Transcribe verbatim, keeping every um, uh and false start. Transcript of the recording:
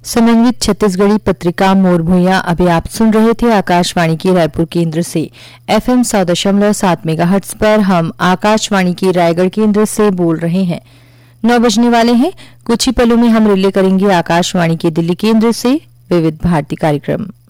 समन्वित छत्तीसगढ़ी पत्रिका मोर भुइयां अभी आप सुन रहे थे आकाशवाणी के रायपुर केंद्र से एफएम सौ दशमलव सात मेगाहर्ट्ज पर। हम आकाशवाणी के रायगढ़ केंद्र से बोल रहे हैं। नौ बजने वाले हैं। कुछ ही पलों में हम रिले करेंगे आकाशवाणी के दिल्ली केंद्र से विविध भारती कार्यक्रम।